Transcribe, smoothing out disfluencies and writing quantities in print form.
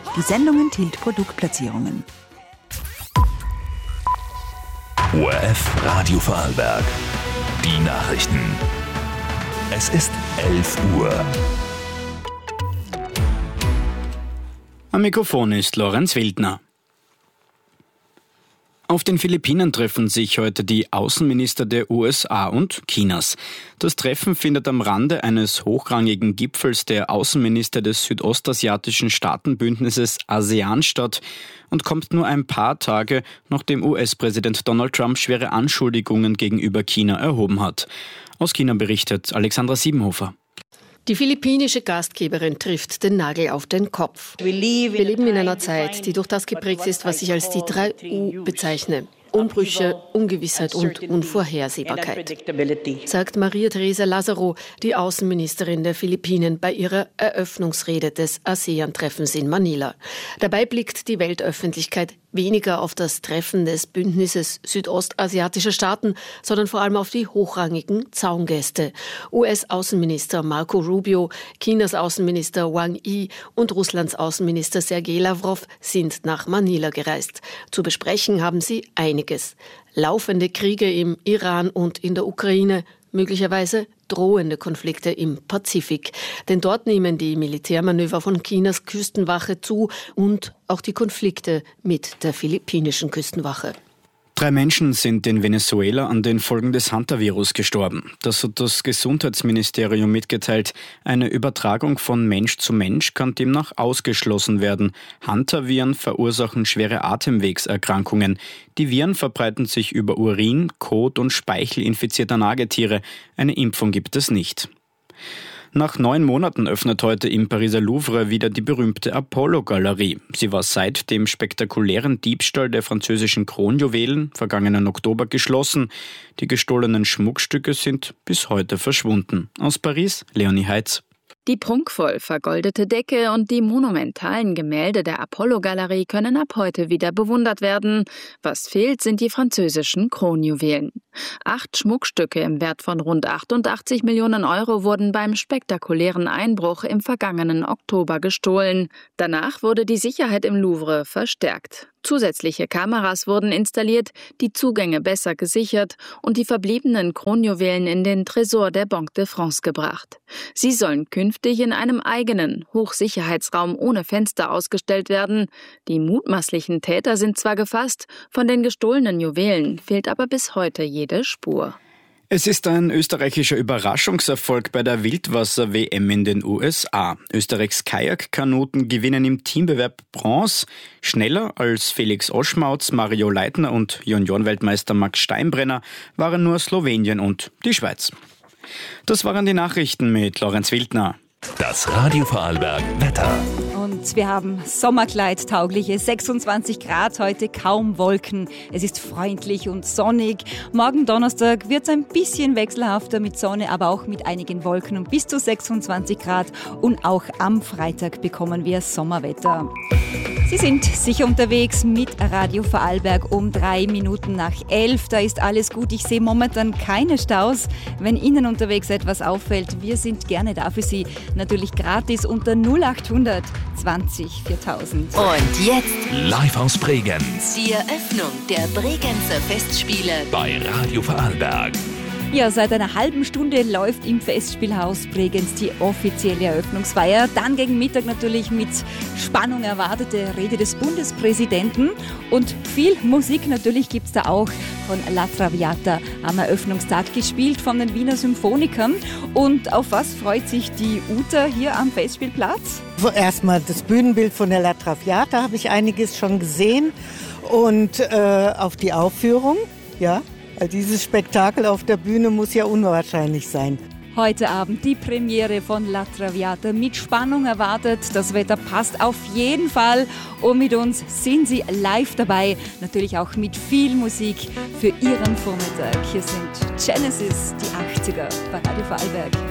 Die Sendung enthielt Produktplatzierungen. ORF Radio Vorarlberg. Die Nachrichten. Es ist 11 Uhr. Am Mikrofon ist Lorenz Wildner. Auf den Philippinen treffen sich heute die Außenminister der USA und Chinas. Das Treffen findet am Rande eines hochrangigen Gipfels der Außenminister des südostasiatischen Staatenbündnisses ASEAN statt und kommt nur ein paar Tage, nachdem US-Präsident Donald Trump schwere Anschuldigungen gegenüber China erhoben hat. Aus China berichtet Alexandra Siebenhofer. Die philippinische Gastgeberin trifft den Nagel auf den Kopf. Wir leben in einer Zeit, die durch das geprägt ist, was ich als die 3 U bezeichne. Umbrüche, Ungewissheit und Unvorhersehbarkeit, sagt Maria Teresa Lazaro, die Außenministerin der Philippinen, bei ihrer Eröffnungsrede des ASEAN-Treffens in Manila. Dabei blickt die Weltöffentlichkeit weniger auf das Treffen des Bündnisses südostasiatischer Staaten, sondern vor allem auf die hochrangigen Zaungäste. US-Außenminister Marco Rubio, Chinas Außenminister Wang Yi und Russlands Außenminister Sergei Lavrov sind nach Manila gereist. Zu besprechen haben sie einiges. Laufende Kriege im Iran und in der Ukraine, möglicherweise drohende Konflikte im Pazifik. Denn dort nehmen die Militärmanöver von Chinas Küstenwache zu und auch die Konflikte mit der philippinischen Küstenwache. 3 Menschen sind in Venezuela an den Folgen des Hunter-Virus gestorben. Das hat das Gesundheitsministerium mitgeteilt. Eine Übertragung von Mensch zu Mensch kann demnach ausgeschlossen werden. Hunter-Viren verursachen schwere Atemwegserkrankungen. Die Viren verbreiten sich über Urin, Kot und Speichel infizierter Nagetiere. Eine Impfung gibt es nicht. Nach 9 Monaten öffnet heute im Pariser Louvre wieder die berühmte Apollo-Galerie. Sie war seit dem spektakulären Diebstahl der französischen Kronjuwelen vergangenen Oktober geschlossen. Die gestohlenen Schmuckstücke sind bis heute verschwunden. Aus Paris, Leonie Heitz. Die prunkvoll vergoldete Decke und die monumentalen Gemälde der Apollo-Galerie können ab heute wieder bewundert werden. Was fehlt, sind die französischen Kronjuwelen. 8 Schmuckstücke im Wert von rund 88 Millionen Euro wurden beim spektakulären Einbruch im vergangenen Oktober gestohlen. Danach wurde die Sicherheit im Louvre verstärkt. Zusätzliche Kameras wurden installiert, die Zugänge besser gesichert und die verbliebenen Kronjuwelen in den Tresor der Banque de France gebracht. Sie sollen künftig in einem eigenen Hochsicherheitsraum ohne Fenster ausgestellt werden. Die mutmaßlichen Täter sind zwar gefasst, von den gestohlenen Juwelen fehlt aber bis heute jede Spur. Es ist ein österreichischer Überraschungserfolg bei der Wildwasser-WM in den USA. Österreichs Kajakkanoten gewinnen im Teambewerb Bronze. Schneller als Felix Oschmautz, Mario Leitner und Juniorenweltmeister Max Steinbrenner waren nur Slowenien und die Schweiz. Das waren die Nachrichten mit Lorenz Wildner. Das Radio Vorarlberg Wetter. Und wir haben sommerkleidtaugliche 26 Grad, heute kaum Wolken. Es ist freundlich und sonnig. Morgen Donnerstag wird es ein bisschen wechselhafter mit Sonne, aber auch mit einigen Wolken und bis zu 26 Grad. Und auch am Freitag bekommen wir Sommerwetter. Sie sind sicher unterwegs mit Radio Vorarlberg um 3 Minuten nach 11. Da ist alles gut. Ich sehe momentan keine Staus. Wenn Ihnen unterwegs etwas auffällt, wir sind gerne da für Sie. Natürlich gratis unter 0800 20 4000. Und jetzt Live aus Bregenz. die Eröffnung der Bregenzer Festspiele Bei Radio Vorarlberg. Ja, seit einer halben Stunde läuft im Festspielhaus Bregenz die offizielle Eröffnungsfeier. Dann gegen Mittag natürlich mit Spannung erwartete Rede des Bundespräsidenten. Und viel Musik natürlich gibt es da auch von La Traviata am Eröffnungstag, gespielt von den Wiener Symphonikern. Und auf was freut sich die Uta hier am Festspielplatz? Erstmal das Bühnenbild von der La Traviata habe ich einiges schon gesehen. Und auf die Aufführung, ja. Dieses Spektakel auf der Bühne muss ja unwahrscheinlich sein. Heute Abend die Premiere von La Traviata mit Spannung erwartet. Das Wetter passt auf jeden Fall. Und mit uns sind Sie live dabei. Natürlich auch mit viel Musik für Ihren Vormittag. Hier sind Genesis, die 80er bei Radio Vorarlberg.